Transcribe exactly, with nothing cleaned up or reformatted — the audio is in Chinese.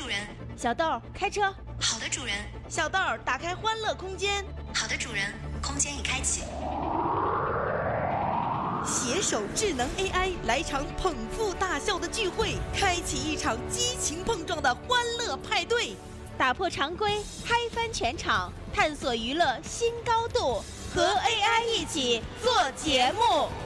主人。 小豆，开车。 好的，主人。 小豆，打开欢乐空间。 好的，主人。空间已开启。 携手智能 A I 来场捧腹大笑的聚会，开启一场激情碰撞的欢乐派对， 打破常规，嗨翻全场，探索娱乐新高度，和 A I 一起做节目。